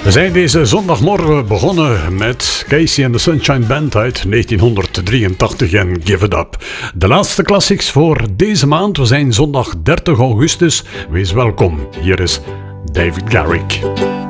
We zijn deze zondagmorgen begonnen met Casey and the Sunshine Band uit 1983 en Give It Up. De laatste classics voor deze maand. We zijn zondag 30 augustus. Wees welkom. Hier is David Garrick.